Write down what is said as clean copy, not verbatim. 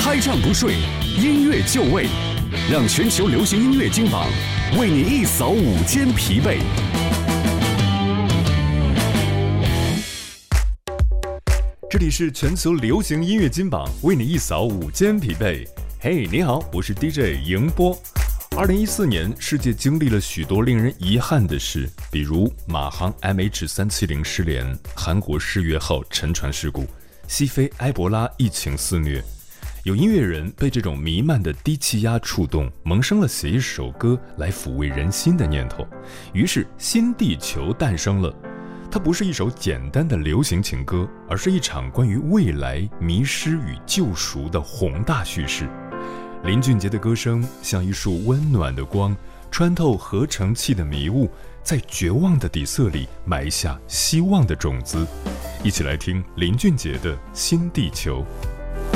开唱不睡，音乐就位，让全球流行音乐金榜为你一扫午间疲惫。 这里是全球流行音乐金榜，为你一扫午间疲惫。嘿，你好，我是 DJ 迎波。2014年，世界经历了许多令人遗憾的事，比如马航 MH370 失联，韩国世越号沉船事故，西非埃博拉疫情肆虐。有音乐人被这种弥漫的低气压触动，萌生了写一首歌来抚慰人心的念头，于是《新地球》诞生了。它不是一首简单的流行情歌，而是一场关于未来、迷失与救赎的宏大叙事。林俊杰的歌声像一束温暖的光，穿透合成器的迷雾，在绝望的底色里埋下希望的种子。一起来听林俊杰的《新地球》。